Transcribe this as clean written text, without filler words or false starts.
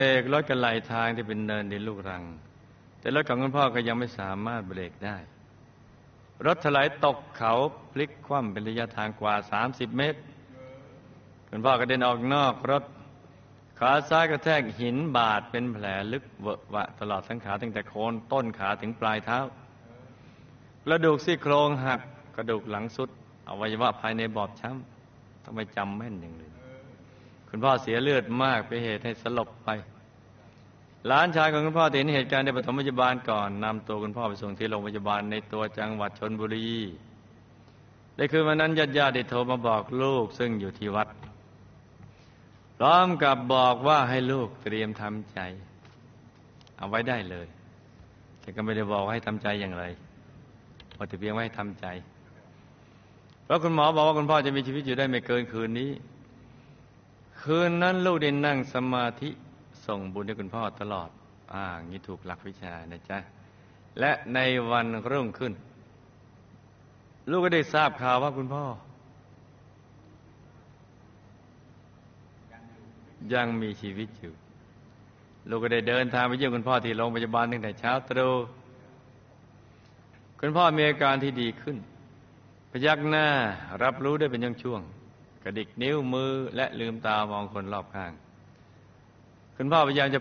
เอกรถกันไหลทางที่เป็นเนินดินลูกรังแต่รถของคุณพ่อก็ยังไม่สามารถเบรกได้รถถลายตกเขาพลิกคว่ำเป็นระยะทางกว่า30 เมตรคุณพ่อกระเด็นออกนอกรถขาซ้ายกระแทกหินบาดเป็นแผลลึกเวอะหวะตลอดทั้งขาตั้งแต่โคนต้นขาถึงปลายเท้ากระดูกซี่โครงหักกระดูกหลังสุดอวัยวะภายในบอบช้ำทำไมจำแม่นอย่างเลยคุณพ่อเสียเลือดมากเป็นเหตุให้สลบไปหลานชายของคุณพ่อเห็นเหตุการณ์ได้ปฐมพยาบาลก่อนนำตัวคุณพ่อไปส่งที่โรงพยาบาลในตัวจังหวัดชลบุรีในคืนวันนั้นญาติได้โทรมาบอกลูกซึ่งอยู่ที่วัดพร้อมกับบอกว่าให้ลูกเตรียมทำใจเอาไว้ได้เลยแต่ก็ไม่ได้บอกให้ทำใจอย่างไรพอแต่เพียงว่าให้ทำใจเพราะคุณหมอบอกว่าคุณพ่อจะมีชีวิตอยู่ได้ไม่เกินคืนนี้คืนนั้นลูกได้นั่งสมาธิส่งบุญให้คุณพ่อตลอดงี้ถูกหลักวิชานะจ๊ะและในวันรุ่งขึ้นลูกก็ได้ทราบข่าวว่าคุณพ่อยังมีชีวิตอยู่ลูกก็ได้เดินทางไปเยี่ยมคุณพ่อที่โรงพยาบาลตั้งแต่เช้าตรู่คุณพ่อมีอาการที่ดีขึ้นพยักหน้ารับรู้ได้เป็นช่วงๆกระดิกนิ้วมือและลืมตามองคนรอบข้างคุณพ่อพยายามจะ